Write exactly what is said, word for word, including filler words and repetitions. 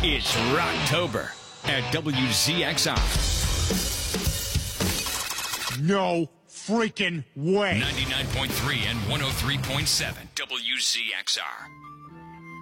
It's Rocktober at W Z X R. No freaking way. ninety-nine point three and one oh three point seven W Z X R.